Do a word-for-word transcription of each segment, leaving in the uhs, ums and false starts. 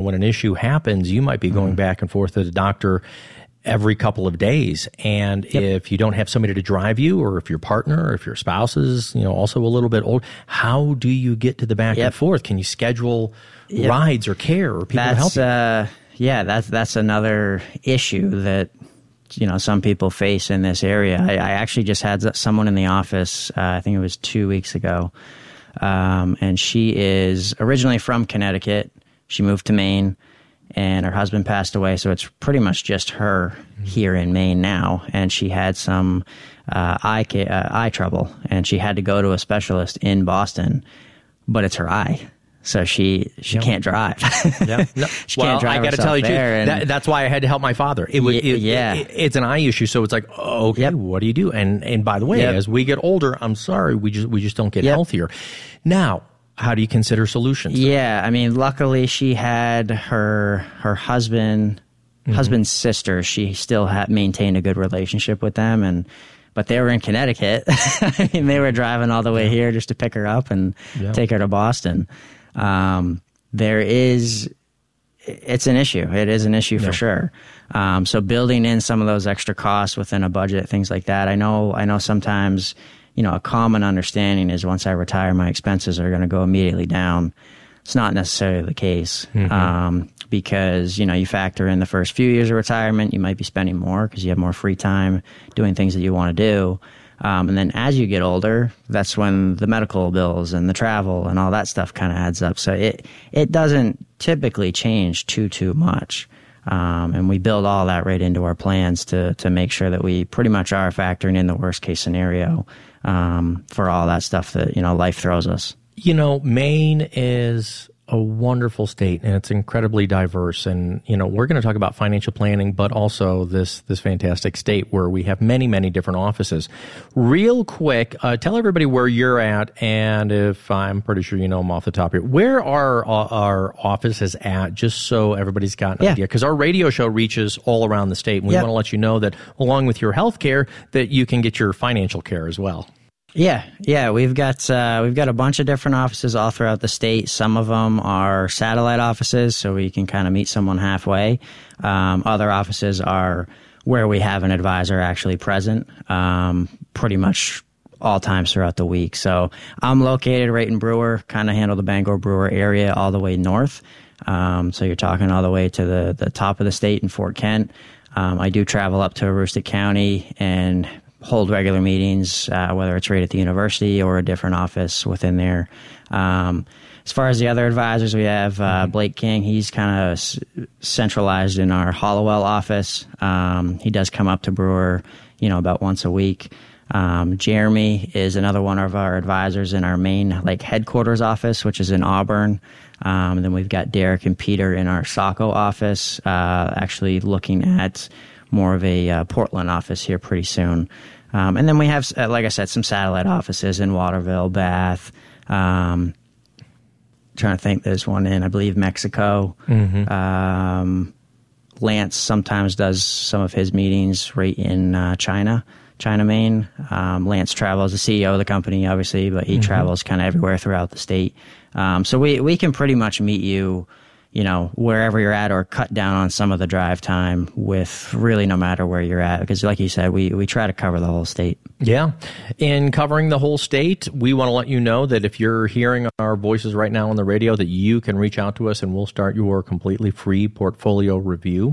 when an issue happens, you might be going mm-hmm. back and forth to the doctor every couple of days. And yep. if you don't have somebody to drive you, or if your partner or if your spouse is, you know, also a little bit old, how do you get to the back yep. and forth? Can you schedule yep. rides or care or people that's, to help you? Uh, yeah, that's, that's another issue that, you know, some people face in this area. I, I actually just had someone in the office, uh, I think it was two weeks ago. Um, and she is originally from Connecticut. She moved to Maine. And her husband passed away, so it's pretty much just her here in Maine now. And she had some uh, eye ca- uh, eye trouble, and she had to go to a specialist in Boston, but it's her eye, so she she yep. can't drive. Yep. No. she well, can't drive I got to tell you, too, and, that, that's why I had to help my father. It was, y- it, yeah, it, it's an eye issue, so it's like, oh, okay, yep. what do you do? And and by the way, yep. as we get older, I'm sorry, we just we just don't get yep. healthier. Now, how do you consider solutions? Yeah, I mean, luckily she had her her husband, mm-hmm. husband's sister. She still had maintained a good relationship with them, and but they were in Connecticut. I mean, they were driving all the way here just to pick her up and yeah. take her to Boston. Um, there is, it's an issue. It is an issue yeah. for sure. Um, so building in some of those extra costs within a budget, things like that. I know. I know sometimes. You know, a common understanding is once I retire, my expenses are going to go immediately down. It's not necessarily the case mm-hmm. um, because, you know, you factor in the first few years of retirement, you might be spending more because you have more free time doing things that you want to do. Um, and then as you get older, that's when the medical bills and the travel and all that stuff kind of adds up. So it, it doesn't typically change too, too much. Um, and we build all that right into our plans to to make sure that we pretty much are factoring in the worst case scenario um, for all that stuff that, you know, life throws us. You know, Maine is a wonderful state, and it's incredibly diverse. And, you know, we're going to talk about financial planning, but also this this fantastic state where we have many, many different offices. Real quick, uh, tell everybody where you're at, and if I'm pretty sure you know them off the top here, where are uh, our offices at, just so everybody's got an yeah. idea? Because our radio show reaches all around the state, and we yep. want to let you know that along with your health care, that you can get your financial care as well. Yeah, yeah, we've got uh, we've got a bunch of different offices all throughout the state. Some of them are satellite offices, so we can kind of meet someone halfway. Um, other offices are where we have an advisor actually present, um, pretty much all times throughout the week. So I'm located right in Brewer, kind of handle the Bangor Brewer area all the way north. Um, so you're talking all the way to the the top of the state in Fort Kent. Um, I do travel up to Aroostook County and hold regular meetings, uh, whether it's right at the university or a different office within there. Um, as far as the other advisors, we have uh, Blake King. He's kind of s- centralized in our Hollowell office. Um, he does come up to Brewer, you know, about once a week. Um, Jeremy is another one of our advisors in our main like headquarters office, which is in Auburn. Um, and then we've got Derek and Peter in our Saco office, uh, actually looking at more of a uh, Portland office here pretty soon. Um, and then we have, uh, like I said, some satellite offices in Waterville, Bath. Um, trying to think, there's one in, I believe, Mexico. Mm-hmm. Um, Lance sometimes does some of his meetings right in uh, China, China, Maine. Um, Lance travels, the C E O of the company, obviously, but he mm-hmm. travels kind of everywhere throughout the state. Um, so we, we can pretty much meet you, you know, wherever you're at, or cut down on some of the drive time with really no matter where you're at. Because like you said, we, we try to cover the whole state. Yeah. In covering the whole state, we want to let you know that if you're hearing our voices right now on the radio, that you can reach out to us and we'll start your completely free portfolio review.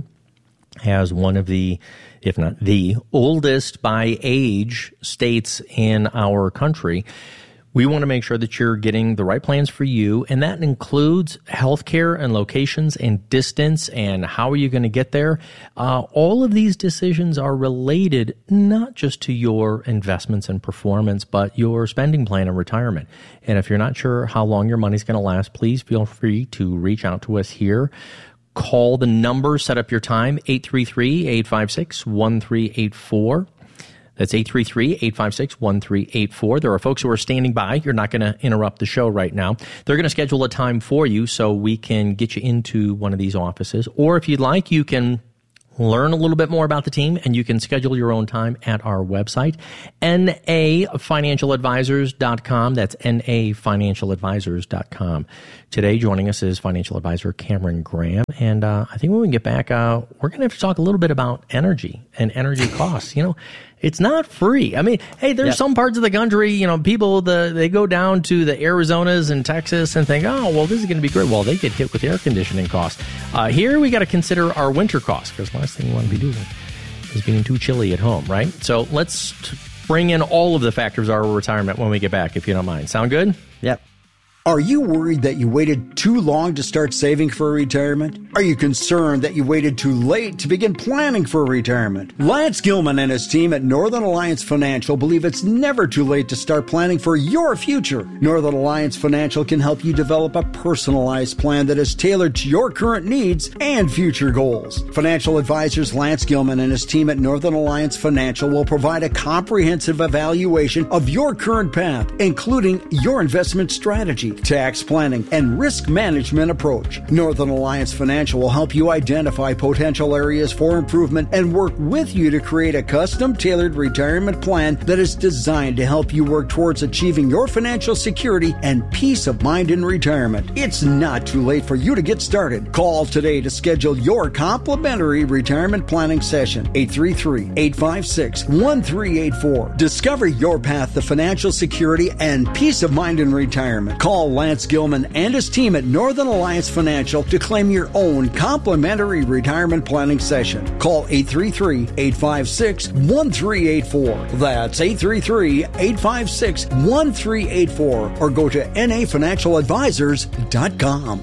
As one of the, if not the oldest by age states in our country, we want to make sure that you're getting the right plans for you, and that includes healthcare and locations and distance and how are you going to get there. Uh, all of these decisions are related not just to your investments and performance, but your spending plan and retirement. And if you're not sure how long your money's going to last, please feel free to reach out to us here. Call the number, set up your time, eight three three, eight five six, one three eight four. That's eight three three, eight five six, one three eight four. There are folks who are standing by. You're not going to interrupt the show right now. They're going to schedule a time for you so we can get you into one of these offices. Or if you'd like, you can learn a little bit more about the team, and you can schedule your own time at our website, N A financial advisors dot com. That's N A financial advisors dot com. Today, joining us is financial advisor Cameron Graham. And uh, I think when we get back, uh, we're going to have to talk a little bit about energy and energy costs. You know, it's not free. I mean, hey, there's yep. some parts of the country, you know, people, the they go down to the Arizonas and Texas and think, oh, well, this is going to be great. Well, they get hit with air conditioning costs. Uh, here, we got to consider our winter costs, because the last thing you want to be doing is being too chilly at home, right? So let's t- bring in all of the factors of our retirement when we get back, if you don't mind. Sound good? Yep. Are you worried that you waited too long to start saving for retirement? Are you concerned that you waited too late to begin planning for retirement? Lance Gilman and his team at Northern Alliance Financial believe it's never too late to start planning for your future. Northern Alliance Financial can help you develop a personalized plan that is tailored to your current needs and future goals. Financial advisors Lance Gilman and his team at Northern Alliance Financial will provide a comprehensive evaluation of your current path, including your investment strategy, tax planning, and risk management approach. Northern Alliance Financial will help you identify potential areas for improvement and work with you to create a custom-tailored retirement plan that is designed to help you work towards achieving your financial security and peace of mind in retirement. It's not too late for you to get started. Call today to schedule your complimentary retirement planning session. eight three three, eight five six, one three eight four. Discover your path to financial security and peace of mind in retirement. Call Lance Gilman and his team at Northern Alliance Financial to claim your own complimentary retirement planning session. Call eight three three, eight five six, one three eight four. That's eight three three, eight five six, one three eight four, or go to N A financial advisors dot com.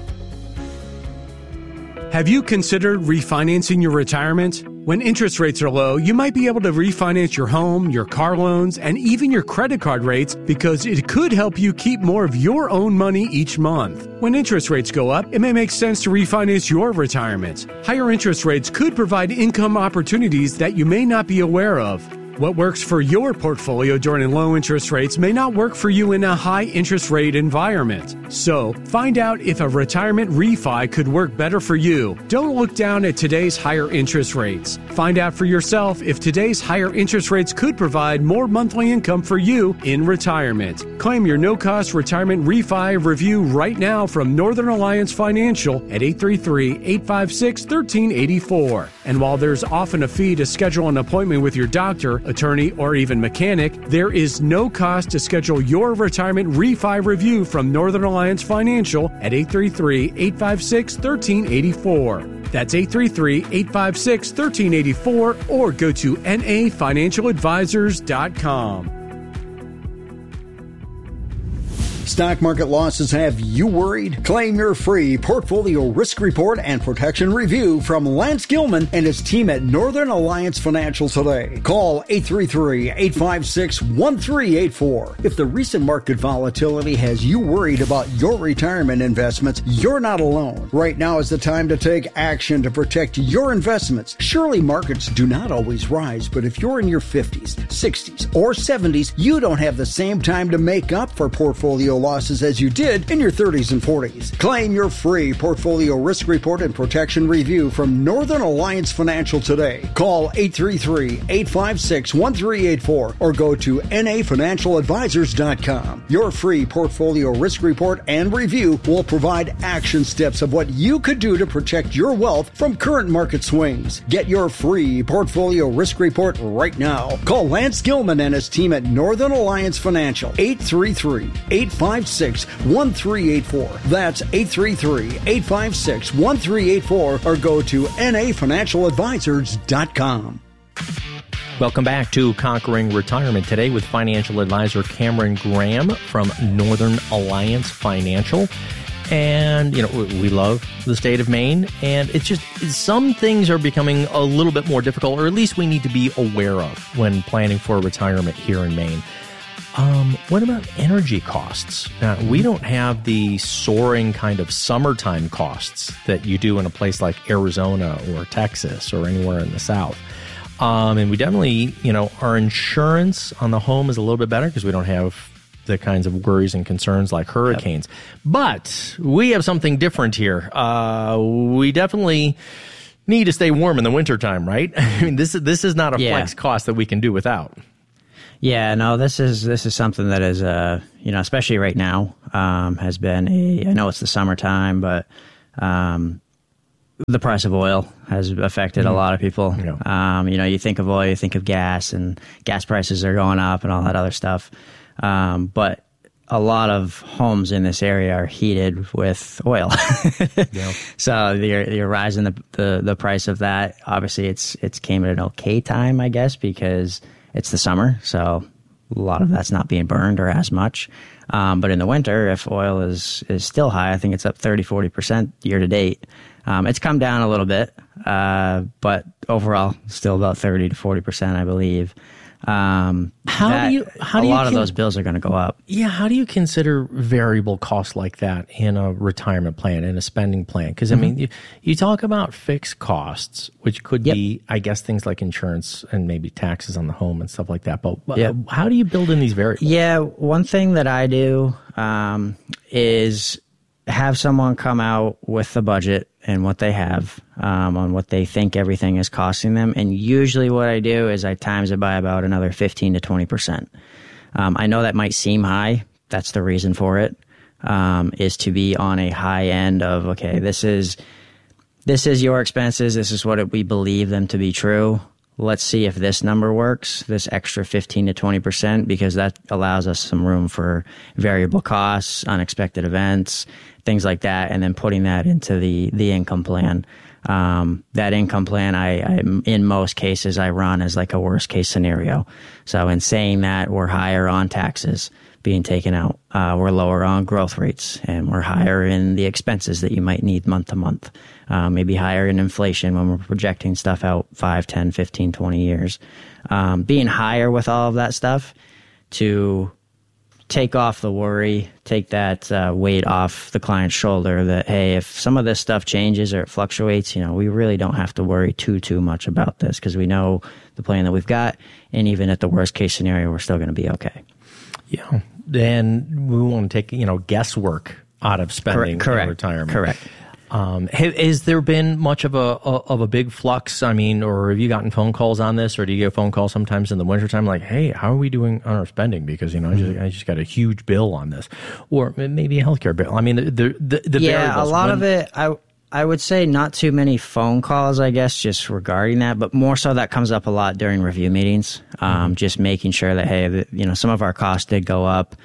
Have you considered refinancing your retirement? When interest rates are low, you might be able to refinance your home, your car loans, and even your credit card rates, because it could help you keep more of your own money each month. When interest rates go up, it may make sense to refinance your retirement. Higher interest rates could provide income opportunities that you may not be aware of. What works for your portfolio during low interest rates may not work for you in a high interest rate environment. So, find out if a retirement refi could work better for you. Don't look down at today's higher interest rates. Find out for yourself if today's higher interest rates could provide more monthly income for you in retirement. Claim your no-cost retirement refi review right now from Northern Alliance Financial at eight three three, eight five six, one three eight four. And while there's often a fee to schedule an appointment with your doctor, attorney, or even mechanic, there is no cost to schedule your retirement refi review from Northern Alliance Financial at eight three three, eight five six, one three eight four. That's eight three three, eight five six, one three eight four, or go to N A financial advisors dot com. Stock market losses have you worried? Claim your free portfolio risk report and protection review from Lance Gilman and his team at Northern Alliance Financial today. Call eight three three, eight five six, one three eight four. If the recent market volatility has you worried about your retirement investments, you're not alone. Right now is the time to take action to protect your investments. Surely markets do not always rise, but if you're in your fifties, sixties, or seventies, you don't have the same time to make up for portfolio losses as you did in your thirties and forties. Claim your free portfolio risk report and protection review from Northern Alliance Financial today. Call eight three three, eight five six, one three eight four or go to N A financial advisors dot com. Your free portfolio risk report and review will provide action steps of what you could do to protect your wealth from current market swings. Get your free portfolio risk report right now. Call Lance Gilman and his team at Northern Alliance Financial, eight three three, eight five six, one three eight four. That's eight three three, eight five six, one three eight four or go to N A financial advisors dot com. Welcome back to Conquering Retirement today with financial advisor Cameron Graham from Northern Alliance Financial. And, you know, we love the state of Maine, and it's just some things are becoming a little bit more difficult, or at least we need to be aware of when planning for retirement here in Maine. Um, what about energy costs? Now, we don't have the soaring kind of summertime costs that you do in a place like Arizona or Texas or anywhere in the South. Um, and we definitely, you know, our insurance on the home is a little bit better because we don't have the kinds of worries and concerns like hurricanes. Yep. But we have something different here. Uh, we definitely need to stay warm in the wintertime, right? I mean, this is this is not a Yeah. flex cost that we can do without. Yeah, no, this is this is something that is, uh, you know, especially right now, um, has been a. I know it's the summertime, but um, the price of oil has affected mm. a lot of people. Yeah. Um, you know, you think of oil, you think of gas, and gas prices are going up and all that other stuff. Um, but a lot of homes in this area are heated with oil. yeah. So you're, you're rising the, the the price of that. Obviously, it's it's came at an okay time, I guess, because it's the summer, so a lot of that's not being burned or as much. Um, but in the winter, if oil is, is still high, I think it's up thirty, forty percent year to date. Um, it's come down a little bit, uh, but overall, still about thirty to forty percent, I believe. Um, how that, do you, how a do you lot con- of those bills are going to go up. Yeah. How do you consider variable costs like that in a retirement plan, in a spending plan? Because, I mm-hmm. mean, you, you talk about fixed costs, which could yep. be, I guess, things like insurance and maybe taxes on the home and stuff like that. But yep. how do you build in these variables? Yeah. One thing that I do um, is have someone come out with the budget and what they have um, on what they think everything is costing them. And usually what I do is I times it by about another fifteen to twenty percent. Um, I know that might seem high. That's the reason for it, um, is to be on a high end of, okay, this is this is your expenses. This is what it, we believe them to be true. Let's see if this number works, this extra fifteen to twenty percent, because that allows us some room for variable costs, unexpected events, things like that, and then putting that into the, the income plan. Um, that income plan, I, I, in most cases, I run as like a worst case scenario. So in saying that, we're higher on taxes being taken out, uh, we're lower on growth rates, and we're higher in the expenses that you might need month to month. Uh, maybe higher in inflation when we're projecting stuff out five, ten, fifteen, twenty years. Um, being higher with all of that stuff to take off the worry, take that uh, weight off the client's shoulder that, hey, if some of this stuff changes or it fluctuates, you know, we really don't have to worry too, too much about this because we know the plan that we've got. And even at the worst case scenario, we're still going to be okay. Yeah. Then we want to take, you know, guesswork out of spending Correct. in retirement. Correct. Um, has, has there been much of a, a of a big flux? I mean, or have you gotten phone calls on this, or do you get phone calls sometimes in the wintertime like, hey, how are we doing on our spending? Because, you know, I just, I just got a huge bill on this, or maybe a healthcare bill. I mean, the the, the, the yeah, variables. a lot when, of it, I I would say not too many phone calls, I guess, just regarding that, but more so that comes up a lot during review meetings, um, mm-hmm. just making sure that, hey, the, you know, some of our costs did go up.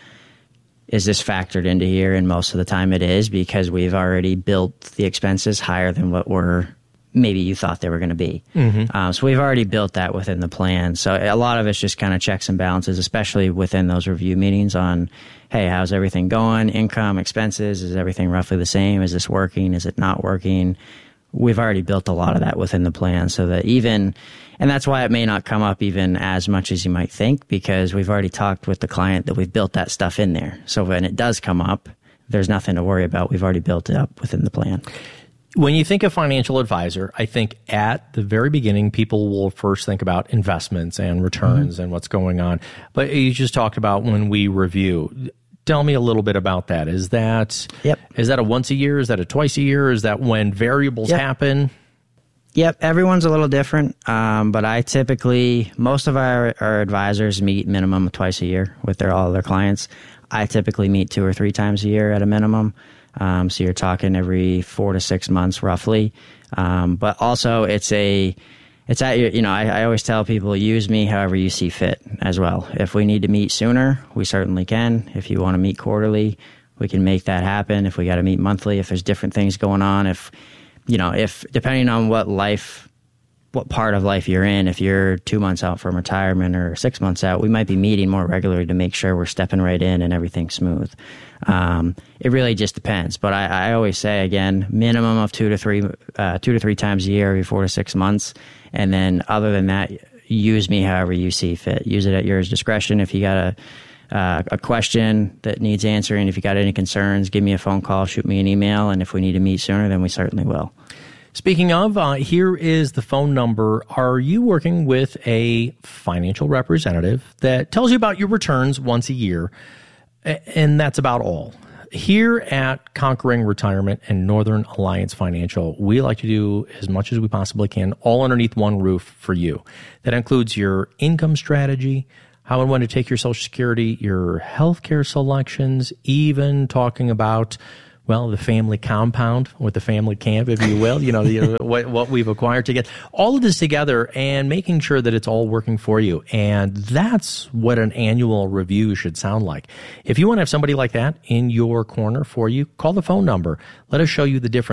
Is this factored into here? And most of the time it is, because we've already built the expenses higher than what we're maybe you thought they were going to be. Mm-hmm. Um, so we've already built that within the plan. So a lot of it's just kind of checks and balances, especially within those review meetings on, hey, how's everything going? Income, expenses, is everything roughly the same? Is this working? Is it not working? We've already built a lot of that within the plan, so that even, and that's why it may not come up even as much as you might think, because we've already talked with the client that we've built that stuff in there. So when it does come up, there's nothing to worry about. We've already built it up within the plan. When you think of financial advisor, I think at the very beginning, people will first think about investments and returns mm-hmm. and what's going on. But you just talked about when we review. Tell me a little bit about that. Is that yep. is that a once a year? Is that a twice a year? Is that when variables yep. happen? Yep, everyone's a little different, um, but I typically, most of our, our advisors meet minimum of twice a year with their all their clients. I typically meet two or three times a year at a minimum. Um, so you're talking every four to six months roughly. Um, but also it's a, it's at your, you know, I, I always tell people, use me however you see fit as well. If we need to meet sooner, we certainly can. If you want to meet quarterly, we can make that happen. If we got to meet monthly, if there's different things going on, if, you know, if depending on what life, what part of life you're in, if you're two months out from retirement or six months out, we might be meeting more regularly to make sure we're stepping right in and everything's smooth. Um, it really just depends. But I, I always say, again, minimum of two to three, uh, two to three times a year, every four to six months. And then other than that, use me however you see fit. Use it at your discretion. If you got a, uh, a question that needs answering, if you got any concerns, give me a phone call, shoot me an email. And if we need to meet sooner, then we certainly will. Speaking of, uh, here is the phone number. Are you working with a financial representative that tells you about your returns once a year, and that's about all? Here at Conquering Retirement and Northern Alliance Financial, we like to do as much as we possibly can, all underneath one roof for you. That includes your income strategy, how and when to take your Social Security, your healthcare selections, even talking about, well, the family compound with the family camp, if you will, you know, the, what, what we've acquired to get all of this together and making sure that it's all working for you. And that's what an annual review should sound like. If you want to have somebody like that in your corner for you, call the phone number. Let us show you the difference.